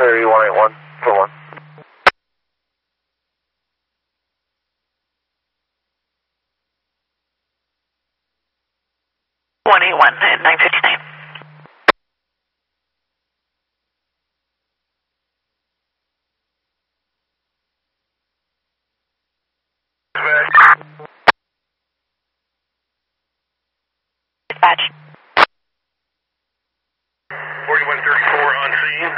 3181 for 1. At 9:59. Dispatch. 4134 on scene.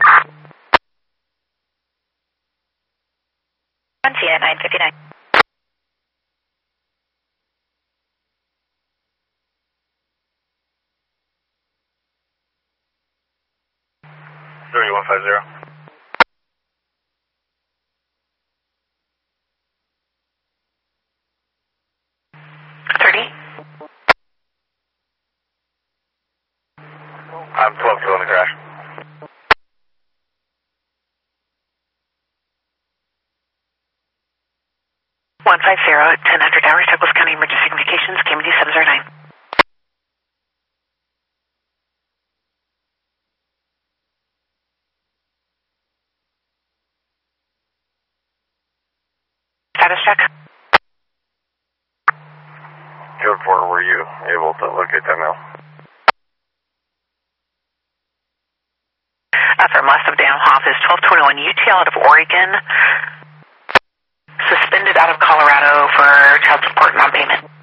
On scene at 9:59. I'm 12-2 on the crash. One 150 at 1000 hours, Douglas County Emergency Communications, KMD 709. Status check. Good reporter, were you able to locate that mail? From west of Dam Hoff is 1221 UTL out of Oregon. Suspended out of Colorado for child support non-payment.